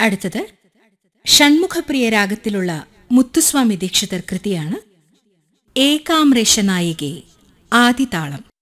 അടുത്തത് ഷൺമുഖപ്രിയ രാഗത്തിലുള്ള മുത്തുസ്വാമി ദീക്ഷിതർ കൃതിയാണ് ഏകാമ്രേശ നായികേ ആദിതാളം.